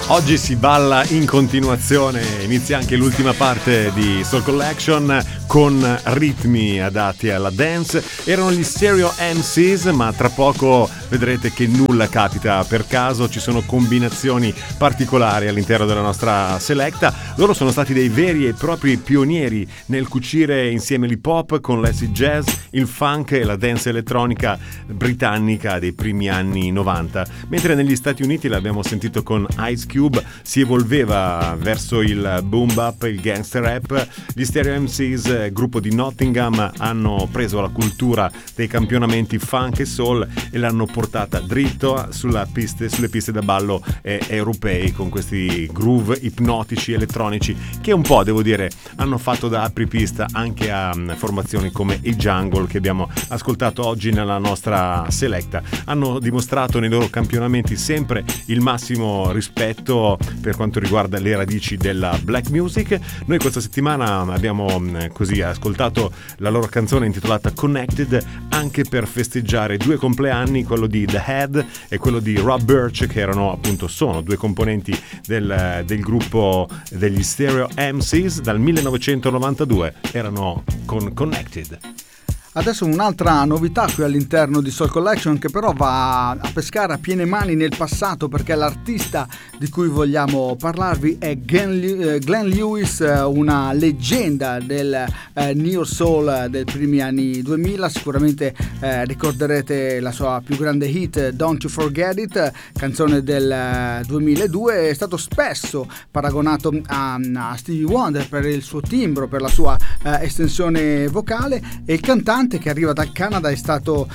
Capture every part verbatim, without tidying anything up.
Oggi si balla in continuazione, inizia anche l'ultima parte di Soul Collection con ritmi adatti alla dance. Erano gli Stereo M Cs, ma tra poco vedrete che nulla capita per caso, ci sono combinazioni particolari all'interno della nostra selecta. Loro sono stati dei veri e propri pionieri nel cucire insieme l'hip hop con l'acid jazz, il funk e la dance elettronica britannica dei primi anni novanta, mentre negli Stati Uniti l'abbiamo sentito con Ice Cube, si evolveva verso il boom bap, il gangster rap. Gli Stereo M Cs, gruppo di Nottingham, hanno preso la cultura dei campionamenti funk e soul e l'hanno portata dritto sulla piste, sulle piste da ballo eh, europei, con questi groove ipnotici elettronici che un po', devo dire, hanno fatto da apripista anche a um, formazioni come i Jungle che abbiamo ascoltato oggi nella nostra selecta. Hanno dimostrato nei loro campionamenti sempre il massimo rispetto per quanto riguarda le radici della black music. Noi questa settimana abbiamo um, così ascoltato la loro canzone intitolata Connected, anche per festeggiare due compleanni, quello di The Head e quello di Rob Birch, che erano appunto sono due componenti del, del gruppo degli Stereo M Cs. Dal millenovecentonovantadue erano con Connected. Adesso un'altra novità qui all'interno di Soul Collection, che però va a pescare a piene mani nel passato, perché l'artista di cui vogliamo parlarvi è Glenn Lewis, una leggenda del eh, Neo Soul dei primi anni duemila. Sicuramente eh, ricorderete la sua più grande hit Don't You Forget It, canzone del duemiladue. È stato spesso paragonato a, a Stevie Wonder per il suo timbro, per la sua eh, estensione vocale, e il cantante, che arriva dal Canada, è stato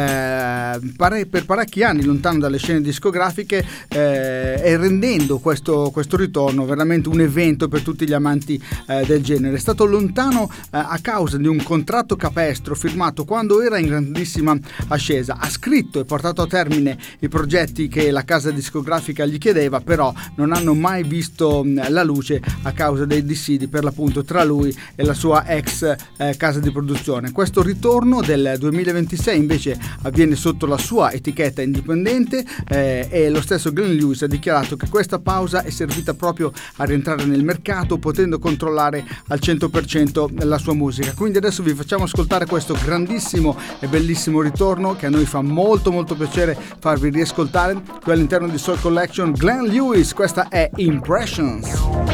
eh, pare, per parecchi anni lontano dalle scene discografiche eh, e rendendo questo, questo ritorno veramente un evento per tutti gli amanti eh, del genere. È stato lontano eh, a causa di un contratto capestro firmato quando era in grandissima ascesa. Ha scritto e portato a termine i progetti che la casa discografica gli chiedeva, però non hanno mai visto mh, la luce a causa dei dissidi per l'appunto tra lui e la sua ex eh, casa di produzione. Questo ritorno ritorno del duemilaventisei invece avviene sotto la sua etichetta indipendente eh, e lo stesso Glenn Lewis ha dichiarato che questa pausa è servita proprio a rientrare nel mercato, potendo controllare al cento per cento la sua musica. Quindi adesso vi facciamo ascoltare questo grandissimo e bellissimo ritorno che a noi fa molto molto piacere farvi riascoltare qui all'interno di Soul Collection. Glenn Lewis, questa è Impressions.